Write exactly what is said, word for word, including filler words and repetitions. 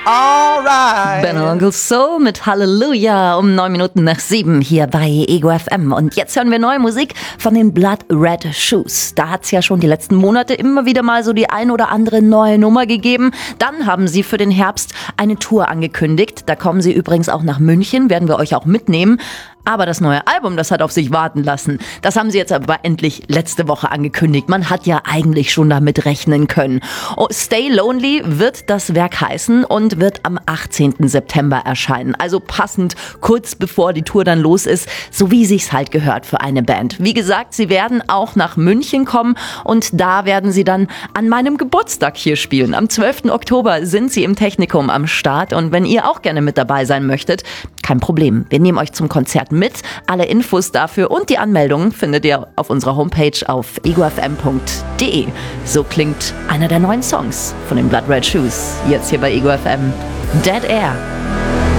alright. Ben und Onkel Soul mit Halleluja um neun Minuten nach sieben hier bei Ego F M. Und jetzt hören wir neue Musik von den Blood Red Shoes. Da hat es ja schon die letzten Monate immer wieder mal so die ein oder andere neue Nummer gegeben. Dann haben sie für den Herbst eine Tour angekündigt. Da kommen sie übrigens auch nach München, werden wir euch auch mitnehmen. Aber das neue Album, das hat auf sich warten lassen. Das haben sie jetzt aber endlich letzte Woche angekündigt. Man hat ja eigentlich schon damit rechnen können. Oh, Stay Lonely wird das Werk heißen und wird am achtzehnten September erscheinen. Also passend kurz bevor die Tour dann los ist, so wie sich's halt gehört für eine Band. Wie gesagt, sie werden auch nach München kommen und da werden sie dann an meinem Geburtstag hier spielen. Am zwölften Oktober sind sie im Technikum am Start und wenn ihr auch gerne mit dabei sein möchtet, kein Problem. Wir nehmen euch zum Konzert mit. Alle Infos dafür und die Anmeldungen findet ihr auf unserer Homepage auf ego f m punkt d e. So klingt einer der neuen Songs von den Blood Red Shoes. Jetzt hier bei Ego F M. Dead Air.